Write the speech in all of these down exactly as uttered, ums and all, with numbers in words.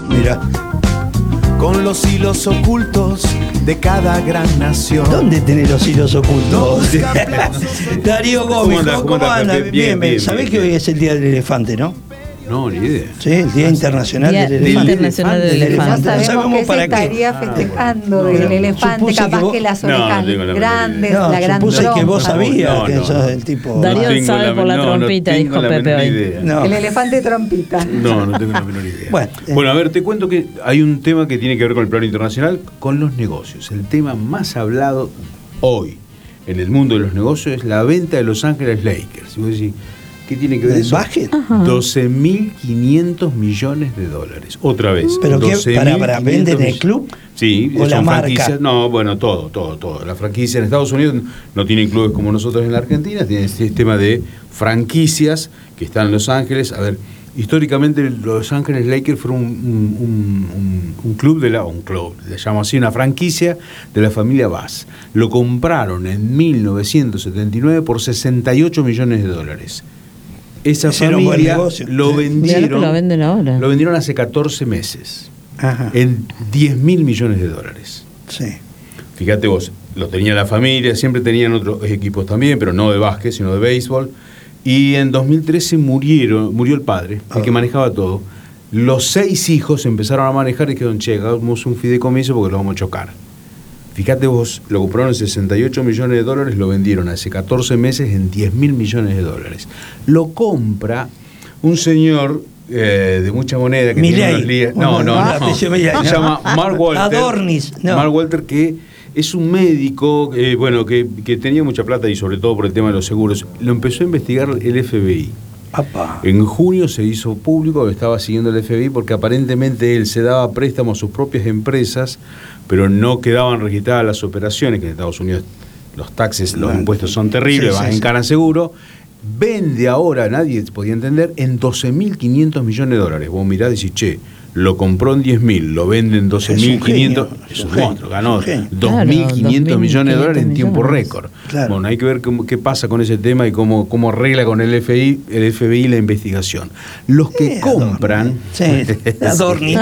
Mira. Con los hilos ocultos de cada gran nación. ¿Dónde tenés los hilos ocultos? Darío Gómez, ¿Cómo, ¿cómo, ¿cómo anda? Bien, bien, bien. ¿Sabés que hoy es el Día del Elefante, no? No, ni idea. Sí, el Día Internacional Día del Elefante. Internacional del Elefante. No sabemos, sabemos qué para se qué. estaría festejando del no, elefante, supuse capaz que, vos, que las no, orejas no tengo la grandes, no, la gran supuse trompa. que vos sabías no, que no, sos no. el tipo. Darío tengo sabe por la no, trompita, no dijo tengo la Pepe menor hoy. idea. No. El elefante trompita. No, no tengo la menor idea. Bueno, eh. Bueno, a ver, te cuento que hay un tema que tiene que ver con el plano internacional, con los negocios. El tema más hablado hoy en el mundo de los negocios es la venta de Los Ángeles Lakers. Y vos decís, ¿qué tiene que ver ¿El eso? budget? doce mil quinientos millones de dólares. Otra vez. ¿Pero qué? ¿Para, para vender en el doce mil quinientos club? Sí, ¿O son la marca? franquicias. No, bueno, todo, todo, todo. La franquicia en Estados Unidos no tienen clubes como nosotros en la Argentina, tienen sistema de franquicias que están en Los Ángeles. A ver, históricamente Los Ángeles Lakers fueron un, un, un, un club de la, un club, le llamamos así, una franquicia de la familia Bass. Lo compraron en mil novecientos setenta y nueve por sesenta y ocho millones de dólares. Esa Ese era un buen familia negocio. lo Sí. vendieron, Mirá lo que lo venden ahora. lo vendieron hace catorce meses Ajá. en diez mil millones de dólares. Sí. Fíjate vos, lo tenía la familia, siempre tenían otros equipos también, pero no de básquet, sino de béisbol. Y en dos mil trece murieron, murió el padre, el que manejaba todo. Los seis hijos empezaron a manejar y dijeron, che, hagamos un fideicomiso porque lo vamos a chocar. Fíjate vos, lo compraron en sesenta y ocho millones de dólares, lo vendieron hace catorce meses en diez mil millones de dólares. Lo compra un señor eh, de mucha moneda que Milei. tiene unos líos. No, no, Ah, no. Milei, Se no. llama Mark Walter. Adornis, no. Mark Walter, que es un médico, eh, bueno, que, que tenía mucha plata y sobre todo por el tema de los seguros. Lo empezó a investigar el F B I. Apa. En junio se hizo público que estaba siguiendo el F B I porque aparentemente él se daba préstamos a sus propias empresas, pero no quedaban registradas las operaciones, que en Estados Unidos los taxes, los Bueno, impuestos son terribles, sí, van sí, en sí. cara seguro. Vende ahora, nadie podía entender, en doce mil quinientos millones de dólares. Vos mirás y decís, che, lo compró en diez mil, lo vende en doce mil quinientos. Es un monstruo, ganó dos mil quinientos millones de dólares en tiempo récord. Claro. Bueno, hay que ver cómo, qué pasa con ese tema y cómo, cómo arregla con el F B I, el F B I la investigación. Los que Eh, compran... Sí, Adorni.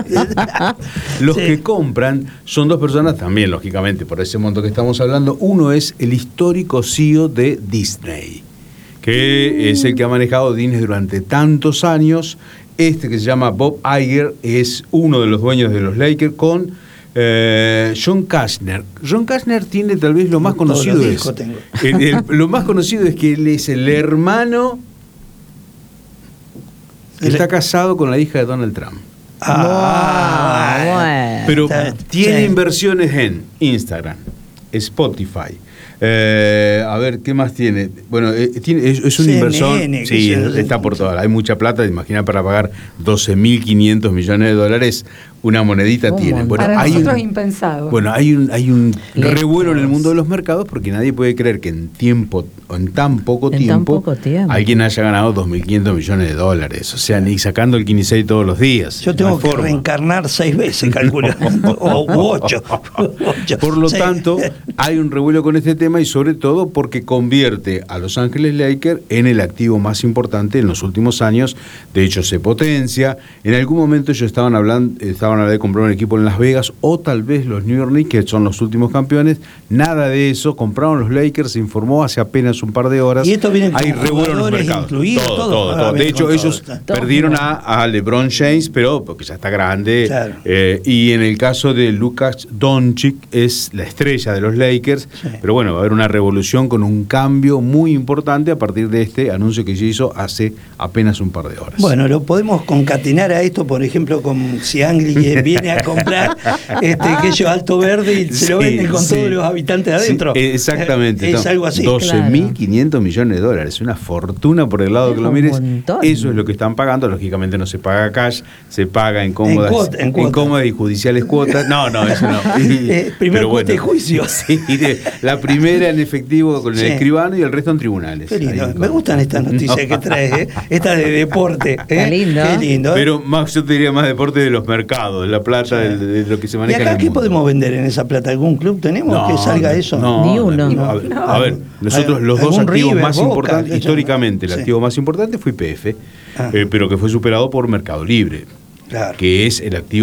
Los Sí. que compran son dos personas también, lógicamente, por ese monto que estamos hablando. Uno es el histórico C E O de Disney, que es el que ha manejado Disney durante tantos años. Este que se llama Bob Iger es uno de los dueños de los Lakers con eh, John Kastner. John Kastner tiene tal vez lo más Todos conocido los es, discos tengo. el- el- lo más conocido es que él es el hermano que está casado con la hija de Donald Trump. Ah, bueno. Pero Está- tiene sí. inversiones en Instagram, Spotify. Eh, a ver, ¿qué más tiene? Bueno, eh, tiene, es, es un C N inversor. N, Sí, que se- está por todas. Hay mucha plata. Imagina para pagar doce mil quinientos millones de dólares, una monedita Un tiene. montón. Bueno, Para hay nosotros un, impensado. bueno, hay un, hay un Lejos. revuelo en el mundo de los mercados porque nadie puede creer que en tiempo, o en tan poco En tan tiempo, poco tiempo. alguien haya ganado dos mil quinientos millones de dólares. O sea, ni sacando el quince todos los días. Yo No tengo hay que forma. reencarnar seis veces, calculo. O u ocho. Ocho. Por lo Sí. tanto, hay un revuelo con este tema y sobre todo porque convierte a Los Ángeles Lakers en el activo más importante en los últimos años. De hecho, se potencia. En algún momento ellos estaban hablando, estaban hablando de comprar un equipo en Las Vegas o tal vez los New York Knicks, que son los últimos campeones. Nada de eso. Compraron los Lakers, se informó hace apenas un par de horas. Y esto viene con hay revuelo en los jugadores mercados. incluidos, todo, todo. todo, Ah, todo. De viene hecho, con todo, ellos está. perdieron a, a LeBron James, pero porque ya está grande. Claro. Eh, y en el caso de Lucas Doncic es la estrella de los Lakers. Sí. Pero bueno, va a haber una revolución con un cambio muy importante a partir de este anuncio que se hizo hace apenas un par de horas. Bueno, lo podemos concatenar a esto, por ejemplo, con si Angli viene a comprar este queso Alto Verde y se lo Sí, vende con sí. todos los habitantes Sí, adentro. exactamente. Eh, Es no, algo así. doce mil quinientos millones de dólares. Una fortuna por el lado Es que lo un mires. montón. Eso es lo que están pagando. Lógicamente no se paga cash, se paga en cómodas, En cuota- en cuota. cómodas y judiciales cuotas. No, no, eso no. Eh, primer Pero cuota y juicio. Sí, de- la primera en efectivo con el Sí. escribano y el resto en tribunales. Qué lindo. Ahí, Me gustan estas noticias que traes, ¿eh? Esta de deporte. ¿eh? Qué lindo. Qué lindo. ¿eh? Pero más, yo te diría más deporte de los mercados, de la plata, de, de lo que se ¿Y maneja en acá el qué mundo. podemos vender en esa plata? ¿Algún club tenemos No, que salga eso? no, Ni uno. no, A ver, a ver, nosotros los dos ¿Algún activos River, más Boca, importantes, qué sé yo? históricamente, el Sí. activo más importante fue Y P F, Ah. eh, pero que fue superado por Mercado Libre, Claro. que es el activo